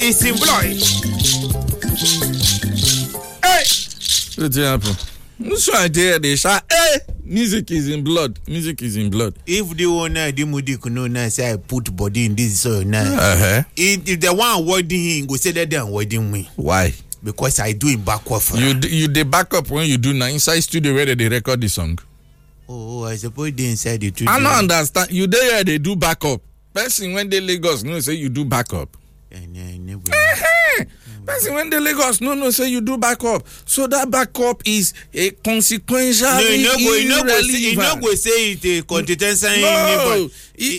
is in blood. Hey! What's happening? What's right there? They shout, hey! Music is in blood. Music is in blood. If the owner, the Moody could know, say I put body in this soil now. If the one awarding him, go say that they're awarding me. Why? Because I do it backward. You they back up when you do now inside studio where they record the song. Oh, I suppose they inside the studio. I don't understand. You there they do backup. Person when they Lagos no say you do backup. Person when they Lagos no say you do backup. So that backup is a consequential. No, you not go say it a contingency. No,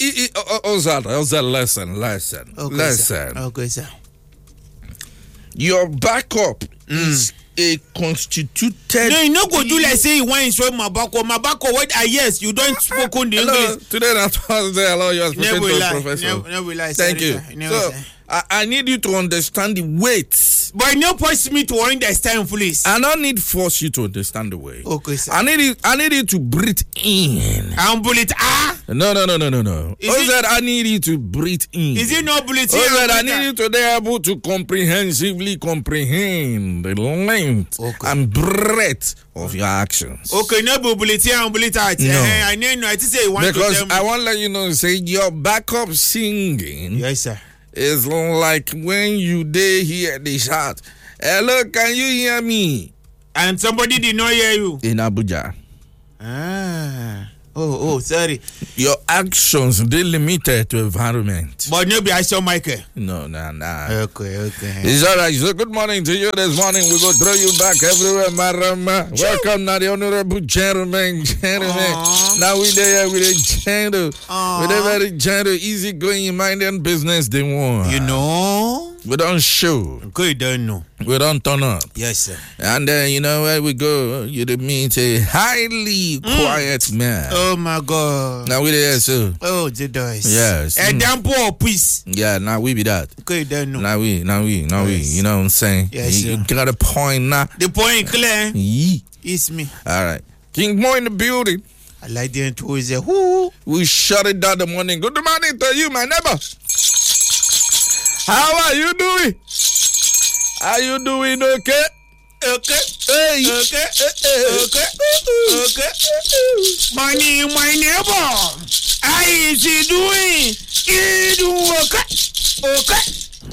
listen. Okay, sir. Your backup is a constituted. No, you not go do like say you want to show my backup. My backup, what? Yes, you don't speak on the English. Today that was there. Hello, you are speaking to a professor. Never lie. Thank you. So I need you to understand the weight. But no push me to understand, please. I don't need force you to understand the weight. Okay, sir. I need you to breathe in. And bullet No. I need you to breathe in. Is it not bullet I need you to be able to comprehensively comprehend the length and breadth of your actions. Okay, no bullet and bullet out. No. I know. I say you want because to I want to let you know, say your backup singing. Yes, sir. It's like when you day hear the shout, hello, can you hear me? And somebody did not hear you. In Abuja. Oh, sorry. Your actions, they limited to environment. But no be action, Michael. No. Okay. It's all right. So good morning to you this morning. We will throw you back everywhere, Marama. Welcome now, the honorable gentlemen. Now we there with a gentle, with a very gentle, easy-going, minding business they want. You know? We don't show. Okay, don't know. We don't turn up. Yes, sir. And then, you know where we go, you meet a highly quiet man. Oh, my God. Now we there, so. Oh, the dice. Yes. And damn poor peace. Yeah, now we be that. Okay, don't know. Now we. You know what I'm saying? Yes, you got a point now. The point clear. Yee. It's me. All right. King Mo in the building. I like the intro. Is there? Who? We shut it down the morning. Good morning to you, my neighbor. How are you doing? Are you doing okay? Okay. Hey. Okay. My neighbor. How is he doing? He do okay.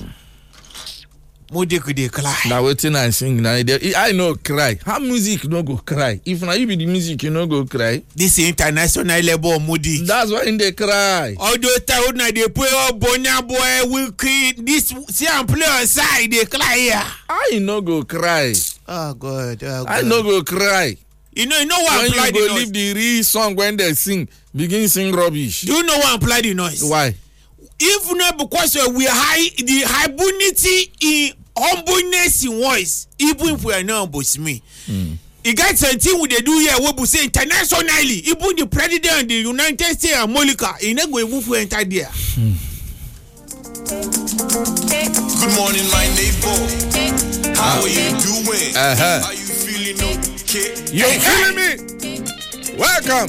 Modi could they cry. Now waiting and sing. Now I know cry. How music no go cry? If now you be the music, you no go cry. This is international level Modi. That's why they cry. Although town now they play up Bonya boy will create this see and play outside they cry here. I no go cry. Oh God. I no go cry. You know what when apply you the go noise. leave the real song when they begin sing rubbish. Do you know what apply the noise? Why? If not because we high the humbleness in humbleness in voice, even if we are not humble me. It got something we they do here we say internationally, even the president of the United States of America, he not go move to enter there. Good morning, my neighbor. How are you doing? Are you feeling okay? You feeling me? Welcome.